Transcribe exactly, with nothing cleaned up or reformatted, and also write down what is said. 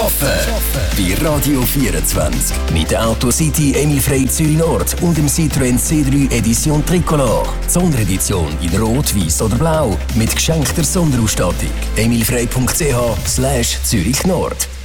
Bei Radio vierundzwanzig. Mit der Autocity Emil Frey Zürich Nord und dem Citroën C drei Edition Tricolor. Die Sonderedition in Rot, Weiß oder Blau. Mit geschenkter Sonderausstattung. emilfrey punkt c h slash Zürich Nord.